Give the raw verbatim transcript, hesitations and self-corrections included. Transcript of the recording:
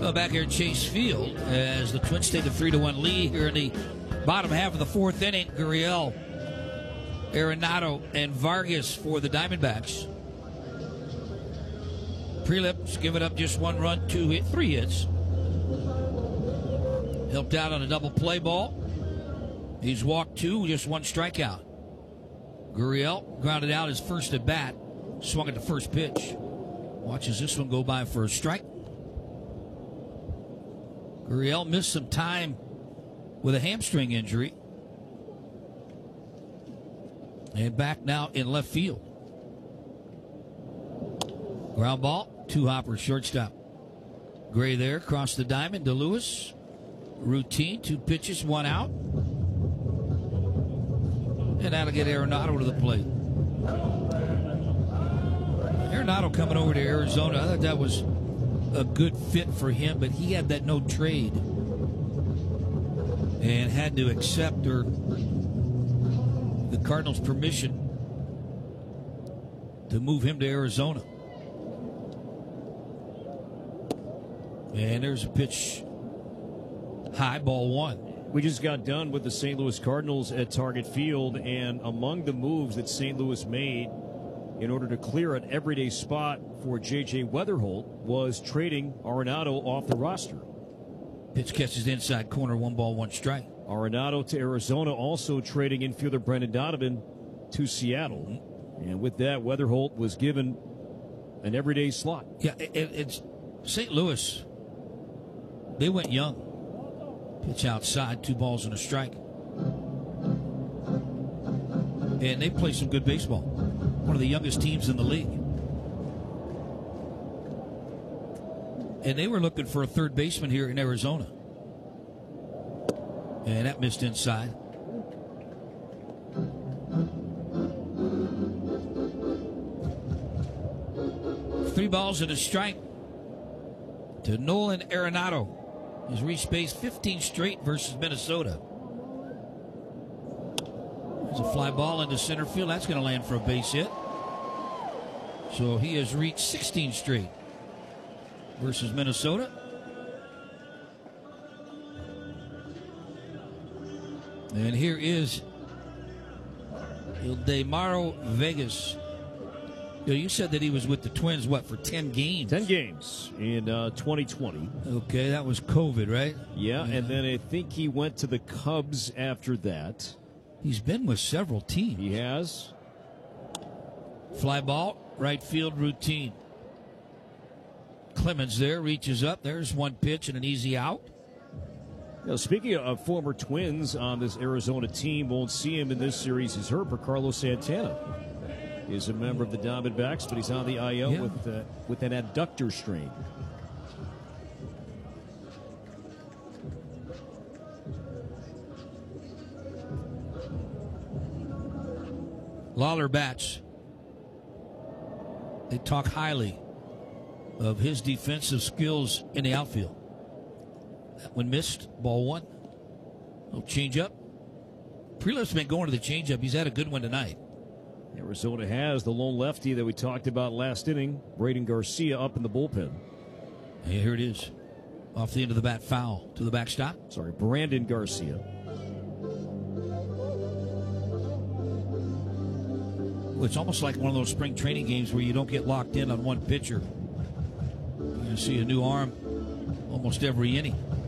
Well, back here at Chase Field as the Twins take a three to one lead here in the bottom half of the fourth inning. Gurriel, Arenado, and Vargas for the Diamondbacks. Prelips giving up just one run, two hit, three hits. Helped out on a double play ball. He's walked two, just one strikeout. Gurriel grounded out his first at bat, swung at the first pitch. Watches this one go by for a strike. Gurriel missed some time with a hamstring injury. And back now in left field. Ground ball, two hopper, shortstop. Gray there, across the diamond to Lewis. Routine, two pitches, one out. And that'll get Arenado to the plate. Arenado coming over to Arizona. I thought that was a good fit for him, but he had that no trade and had to accept or the Cardinals' permission to move him to Arizona. And there's a pitch, high, ball one. We just got done with the Saint Louis Cardinals at Target Field, and among the moves that Saint Louis made in order to clear an everyday spot for J J Weatherholt was trading Arenado off the roster. Pitch catches the inside corner, one ball, one strike. Arenado to Arizona, also trading infielder Brendan Donovan to Seattle. Mm-hmm. And with that, Weatherholt was given an everyday slot. Yeah, it, it's Saint Louis. They went young. Pitch outside, two balls and a strike. And they play some good baseball. One of the youngest teams in the league. And they were looking for a third baseman here in Arizona. And that missed inside. Three balls and a strike to Nolan Arenado. He's reached base fifteen straight versus Minnesota. There's a fly ball into center field. That's going to land for a base hit. So he has reached sixteen straight versus Minnesota. And here is Ildemaro Vegas. You know, you said that he was with the Twins, what, for ten games? ten games in uh, twenty twenty. Okay, that was COVID, right? Yeah, yeah, and then I think he went to the Cubs after that. He's been with several teams. He has. Fly ball, right field routine. Clemens there, reaches up. There's one pitch and an easy out. You know, speaking of former Twins on this Arizona team, won't see him in this series. He's hurt, but Carlos Santana is a member of the Diamondbacks, but he's on the I L yeah. with uh, with an adductor strain. Lawler bats. They talk highly of his defensive skills in the outfield. That one missed, ball one. Little changeup. Prelip's been going to the changeup. He's had a good one tonight. Arizona has the lone lefty that we talked about last inning, Braden Garcia, up in the bullpen. And here it is. Off the end of the bat, foul to the backstop. Sorry, Brandon Garcia. It's almost like one of those spring training games where you don't get locked in on one pitcher. You're going to see a new arm almost every inning.